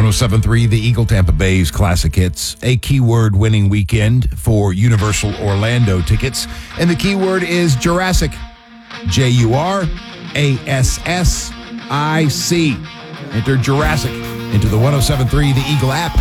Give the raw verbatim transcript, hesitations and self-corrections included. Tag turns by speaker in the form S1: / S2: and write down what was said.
S1: seven point three The Eagle, Tampa Bay's classic hits. A keyword winning weekend for Universal Orlando tickets. And the keyword is Jurassic. J U R A S S I C. Enter Jurassic into the one oh seven point three The Eagle app